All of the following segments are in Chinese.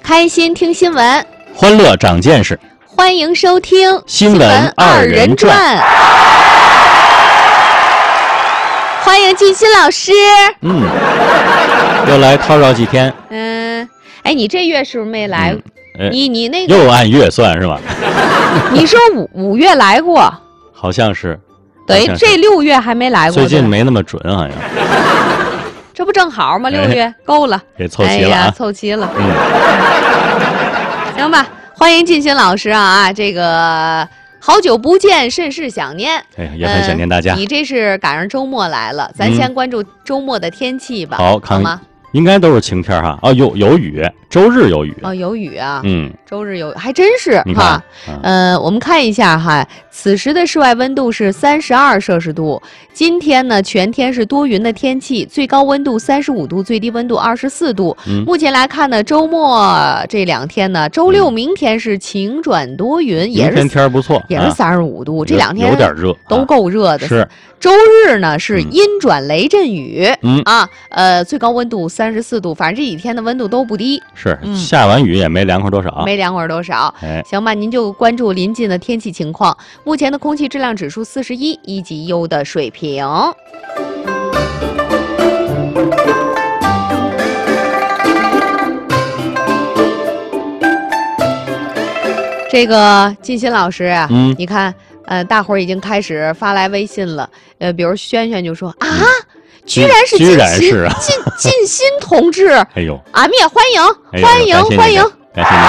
开心听新闻， 欢乐长见识， 欢迎收听新闻二人转。 欢迎金鑫老师。 又来叨扰几天。 哎，你这月是不是没来？你那个又按月算是吧？ 你说五月来过， 好像是。 对，这6月还没来过。 最近没那么准，好像。 这不正好吗？6月够了， 给凑齐了啊！ 凑齐了。行吧，欢迎金鑫老师啊！这个好久不见，甚是想念。 哎，也很想念大家。 你这是赶上周末来了，咱先关注周末的天气吧。 好吗？ 应该都是晴天哈。哦，有雨，周日有雨。 哦，有雨啊。周日有，还真是哈。 我们看一下哈，此时的室外温度是32摄氏度。今天呢，全天是多云的天气，最高温度35度，最低温度24度。目前来看呢，周末这2天呢，周六、明天是晴转多云，也是天不错， 也是35度。这2天有点热， 都够热的。 是。 周日呢是阴转雷阵雨，最高温度34度，反正这几天的温度都不低。 是，下完雨也没凉快多少， 没凉快多少。行吧，您就关注临近的天气情况。目前的空气质量指数41，一级优的水平。这个金鑫老师啊，你看。大伙儿已经开始发来微信了，比如轩轩就说啊，居然是金鑫同志， 哎呦， 俺们也欢迎，欢迎， 感谢您。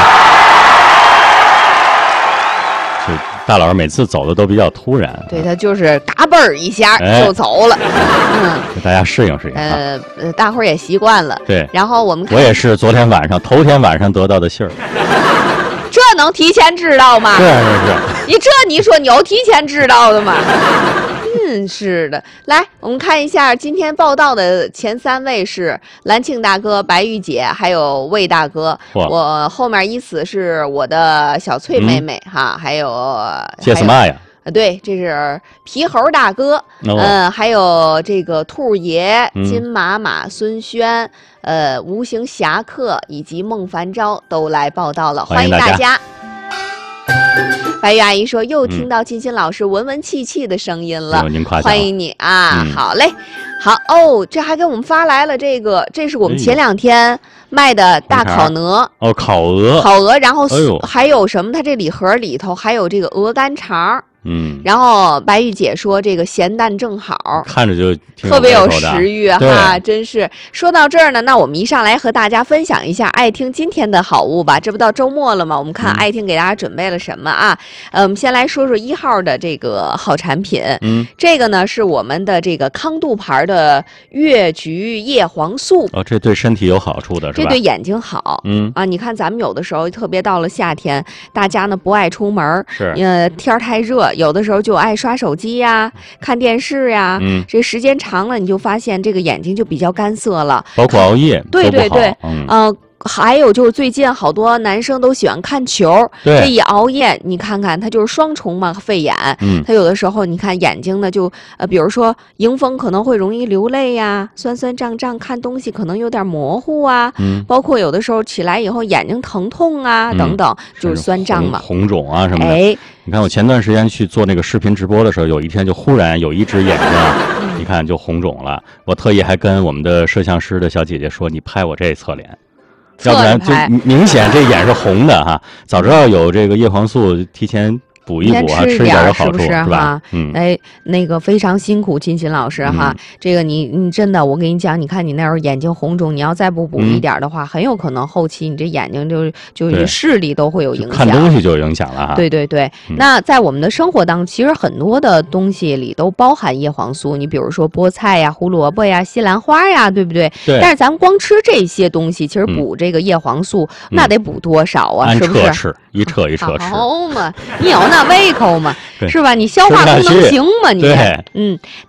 是大老师每次走的都比较突然， 对他就是嘎嘣儿一下就走了， 给大家适应适应。 大伙儿也习惯了， 对。 然后我也是头天晚上得到的信儿。 这能提前知道吗？ 是。 你说你有提前知道的吗？是的。来，我们看一下今天报道的前3位是兰庆大哥、白玉姐，还有魏大哥。我后面依次是我的小翠妹妹哈，还有谢什么呀？ 对，这是皮猴大哥，还有这个兔爷、金马马、孙轩，无形侠客以及孟凡昭都来报道了，欢迎大家。白玉阿姨说：“又听到金鑫老师文文气气的声音了， 您夸奖， 欢迎你啊！好嘞，好哦，这还给我们发来了这个，这是我们前2天卖的大烤鹅哦，烤鹅， 然后还有什么？它这礼盒里头还有这个鹅肝肠。”然后白玉姐说这个咸淡正好， 看着就特别有食欲哈，真是。说到这儿呢，那我们一上来和大家分享一下爱听今天的好物吧。这不到周末了吗？我们看爱听给大家准备了什么啊？我们先来说说1号的这个好产品。这个呢是我们的这个康度牌的越橘叶黄素。 哦，这对身体有好处的是吧？ 这对眼睛好。你看咱们有的时候特别到了夏天，大家呢不爱出门， 是天太热。有的时候就爱刷手机呀，看电视呀，这时间长了，你就发现这个眼睛就比较干涩了， 包括熬夜。 对，还有就是最近好多男生都喜欢看球，这一熬夜，你看看他就是双重嘛肺炎，他有的时候你看眼睛呢就比如说迎风可能会容易流泪呀，酸酸胀胀，看东西可能有点模糊啊，包括有的时候起来以后眼睛疼痛啊等等，就是酸胀嘛， 红肿啊什么的。你看我前段时间去做那个视频直播的时候，有一天就忽然有一只眼睛你看就红肿了，我特意还跟我们的摄像师的小姐姐说，你拍我这侧脸，要不然就明显这眼是红的哈。早知道有这个叶黄素，提前补一补啊，吃一点有好处，是吧？ 那个非常辛苦，金鑫老师哈。这个你真的，我跟你讲，你看你那时候眼睛红肿，你要再不补一点的话，很有可能后期你这眼睛就视力都会有影响， 看东西就有影响了哈。 对。那在我们的生活当中，其实很多的东西里都包含叶黄素，你比如说菠菜呀、胡萝卜呀、西兰花呀，对不对？ 对。 但是咱们光吃这些东西，其实补这个叶黄素，那得补多少啊？是不是？ 吃一彻吃。 好嘛，你有那胃口吗？是吧？你消化功能行吗？你